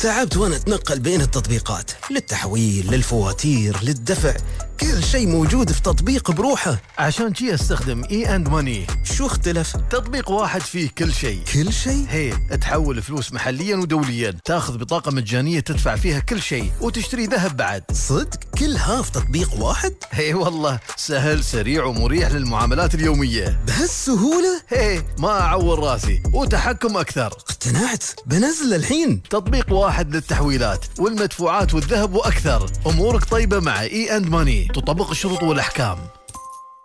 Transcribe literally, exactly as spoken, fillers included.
تعبت وانا اتنقل بين التطبيقات، للتحويل للفواتير للدفع، كل شيء موجود في تطبيق بروحه. عشان شي استخدم اي اند ماني. شو اختلف؟ تطبيق واحد فيه كل شيء. كل شيء؟ هي تحول فلوس محليا ودوليا، تاخذ بطاقة مجانية تدفع فيها كل شيء، وتشتري ذهب بعد. صدق؟ كل ها في تطبيق واحد؟ هي والله سهل سريع ومريح للمعاملات اليومية. بهالسهولة؟ هي ما اعور راسي وتحكم اكثر. اقتنعت، بنزل الحين. تطبيق واحد للتحويلات والمدفوعات والذهب واكثر. امورك طيبة مع اي اند ماني، تطبق الشروط والاحكام.